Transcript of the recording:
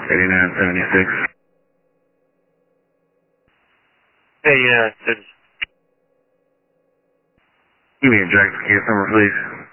8976. Hey, Give me a Jack's case number, please.